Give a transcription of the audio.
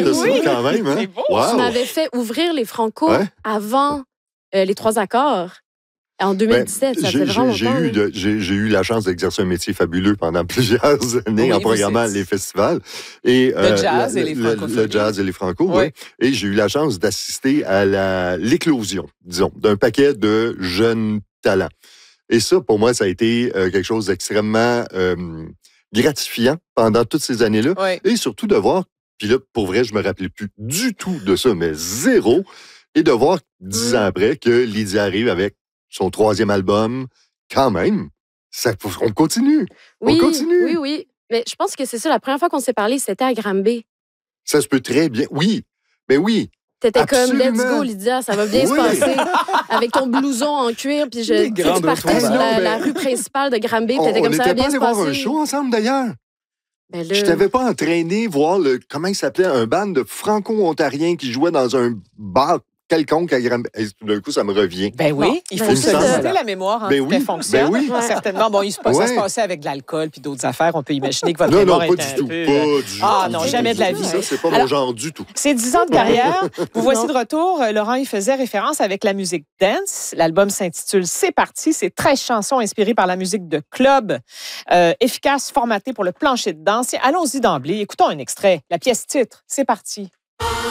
de ça, Oui. quand même. Hein? C'est beau. Wow. Tu m'avais fait ouvrir les Franco Ouais. avant les 3 accords. En 2017, ça fait vraiment longtemps. J'ai eu la chance d'exercer un métier fabuleux pendant plusieurs années Oui, en vous programmant êtes- les festivals. Et, Le jazz et les francophonies. Le jazz et les franco, Oui. oui. Et j'ai eu la chance d'assister à l'éclosion, disons, d'un paquet de jeunes talents. Et ça, pour moi, ça a été quelque chose d'extrêmement gratifiant pendant toutes ces années-là. Oui. Et surtout de voir, puis là, pour vrai, je me rappelais plus du tout de ça, mais zéro. Et de voir 10 ans après que Lydie arrive avec son 3e album, quand même, on continue. Oui, on continue. oui. Mais je pense que c'est ça. La première fois qu'on s'est parlé, c'était à Granby. Ça se peut très bien. Oui, mais oui. T'étais comme, let's Absolument. go, Lydia, ça va bien se Oui. passer. Avec ton blouson en cuir, puis Les tu grandes partais sur retrouvailles. la rue principale de Granby, puis On t'étais comme ça va n'était bien pas se allé voir passer. un show ensemble, d'ailleurs. Ben là, Je t'avais pas entraîné voir comment il s'appelait, un band de franco-ontariens qui jouait dans un bar quelconque à Granby. Et tout d'un coup, ça me revient. Ben oui, il faut Ben, solliciter ça. la mémoire hein, Ben pour qu'elle oui, fonctionne. ben oui. Ouais. Certainement. Bon, ça se Ouais. passait avec de l'alcool puis d'autres affaires. On peut imaginer que votre Non, mémoire pas est du un tout. peu... Pas du Ah tout. non, du jamais tout, de la du tout. vie. Ça, c'est pas Alors, mon genre du tout. C'est 10 ans de carrière. Vous voici de retour. Laurent y faisait référence avec la musique dance. L'album s'intitule C'est parti. C'est 13 chansons inspirées par la musique de club, efficace, formatée pour le plancher de danse. Allons-y d'emblée. Écoutons un extrait. La pièce titre. C'est parti.